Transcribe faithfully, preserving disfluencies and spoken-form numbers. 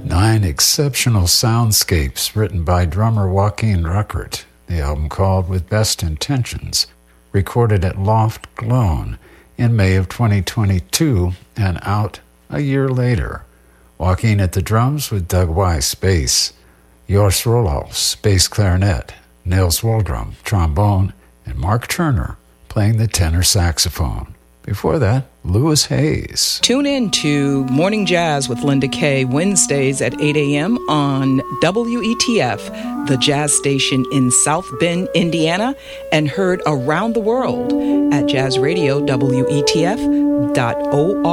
Nine exceptional soundscapes written by drummer Joaquin Ruckert. The album, called With Best Intentions, recorded at Loft Glone in May of twenty twenty-two and out a year later. Joaquin at the drums with Doug Weiss, bass, Jors Roelofs, bass clarinet, Nils Waldrum, trombone, and Mark Turner playing the tenor saxophone. Before that, Louis Hayes. Tune in to Morning Jazz with Linda Kay, Wednesdays at eight a.m. on W E T F, the jazz station in South Bend, Indiana, and heard around the world at jazz radio W E T F dot org.